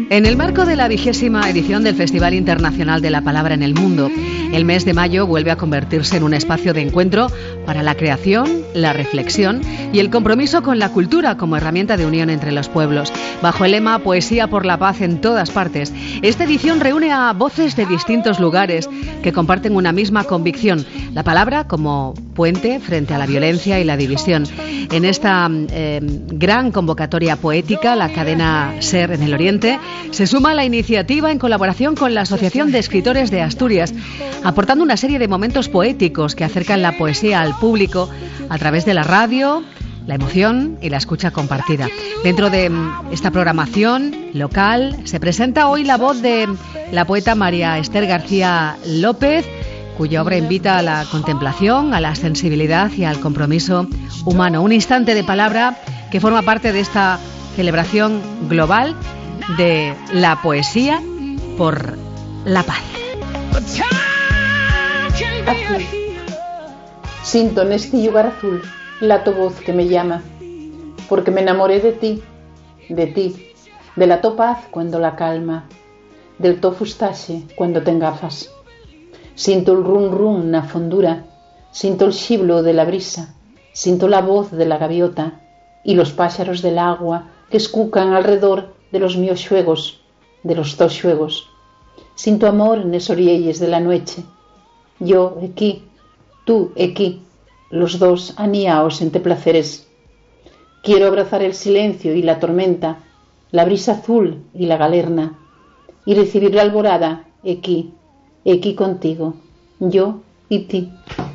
En el marco de la 20ª edición del Festival Internacional de la Palabra en el Mundo, el mes de mayo vuelve a convertirse en un espacio de encuentro para la creación, la reflexión y el compromiso con la cultura como herramienta de unión entre los pueblos. Bajo el lema Poesía por la paz en todas partes, esta edición reúne a voces de distintos lugares que comparten una misma convicción: la palabra como puente frente a la violencia y la división. En esta gran convocatoria poética, la cadena SER en el Oriente se suma la iniciativa en colaboración con la Asociación de Escritores de Asturias, aportando una serie de momentos poéticos que acercan la poesía al público a través de la radio, la emoción y la escucha compartida. Dentro de esta programación local se presenta hoy la voz de la poeta María Esther García López, cuya obra invita a la contemplación, a la sensibilidad y al compromiso humano. Un instante de palabra que forma parte de esta celebración global de la poesía por la paz. Azul. Siento en este lugar azul la tu voz que me llama, porque me enamoré de ti, de la tu paz cuando la calma, del tu fustache cuando te engafas. Siento el rum rum na fondura, siento el chiblo de la brisa, siento la voz de la gaviota y los pájaros del agua que escucan alrededor de los míos xuegos, de los tos xuegos. Siento amor en esos orielles de la noche. Yo aquí, tú aquí, los dos aniaos entre placeres. Quiero abrazar el silencio y la tormenta, la brisa azul y la galerna, y recibir la alborada aquí contigo, yo y ti.